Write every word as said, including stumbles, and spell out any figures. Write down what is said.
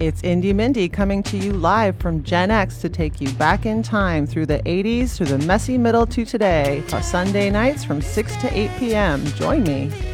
It's Indie Mindy coming to you live from Gen X to take you back in time through the eighties, through the messy middle to today, for Sunday nights from six to eight p.m. Join me.